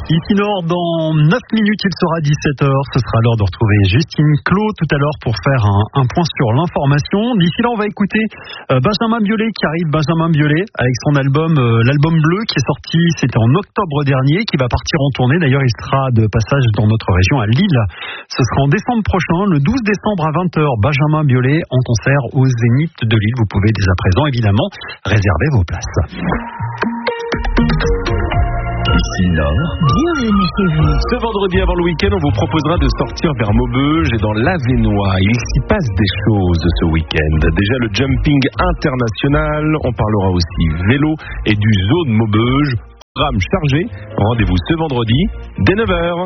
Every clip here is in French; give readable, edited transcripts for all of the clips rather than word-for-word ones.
Ici Nord, dans 9 minutes, il sera 17h. Ce sera l'heure de retrouver Justine Clos tout à l'heure pour faire un point sur l'information. D'ici là, on va écouter Benjamin Biolay qui arrive. Benjamin Biolay avec son album, l'album bleu qui est sorti, c'était en octobre dernier, qui va partir en tournée. D'ailleurs, il sera de passage dans notre région à Lille. Ce sera en décembre prochain, le 12 décembre à 20h. Benjamin Biolay en concert au Zénith de Lille. Vous pouvez dès à présent, évidemment, réserver vos places. Ici Nord, bienvenue chez vous. Ce vendredi avant le week-end, on vous proposera de sortir vers Maubeuge et dans l'Avesnois. Il s'y passe des choses ce week-end. Déjà le jumping international, on parlera aussi vélo et du zoo de Maubeuge. Programme chargé, rendez-vous ce vendredi dès 9h.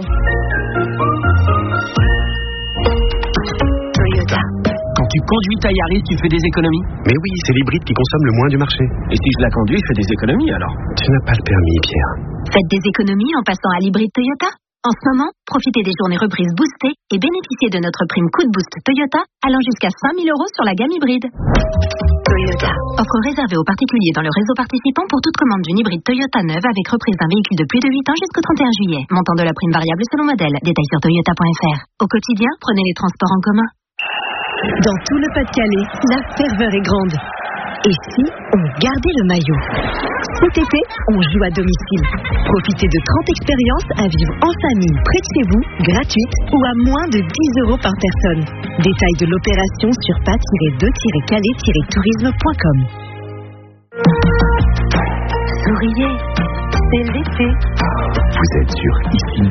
Toyota. Quand tu conduis ta Yaris, tu fais des économies? Mais oui, c'est l'hybride qui consomme le moins du marché. Et si je la conduis, je fais des économies alors? Tu n'as pas le permis, Pierre. Faites des économies en passant à l'hybride Toyota. En ce moment, profitez des journées reprises boostées et bénéficiez de notre prime coup de boost Toyota allant jusqu'à 5 000 € sur la gamme hybride. Toyota. Offre réservée aux particuliers dans le réseau participant pour toute commande d'une hybride Toyota neuve avec reprise d'un véhicule de plus de 8 ans jusqu'au 31 juillet. Montant de la prime variable selon modèle. Détails sur toyota.fr. Au quotidien, prenez les transports en commun. Dans tout le Pas-de-Calais, la ferveur est grande. Et si on gardait le maillot? Cet été, on joue à domicile. Profitez de 30 expériences à vivre en famille, près de chez vous, gratuites ou à moins de 10 € par personne. Détails de l'opération sur pas-calais-tourisme.com. Souriez, c'est l'été. Vous êtes sur Ici